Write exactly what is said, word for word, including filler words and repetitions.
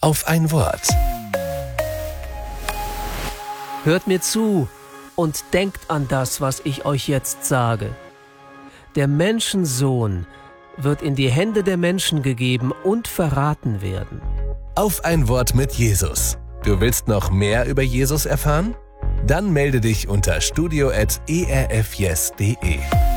Auf ein Wort. Hört mir zu und denkt an das, was ich euch jetzt sage. Der Menschensohn wird in die Hände der Menschen gegeben und verraten werden. Auf ein Wort mit Jesus. Du willst noch mehr über Jesus erfahren? Dann melde dich unter studio at e r f yes punkt de.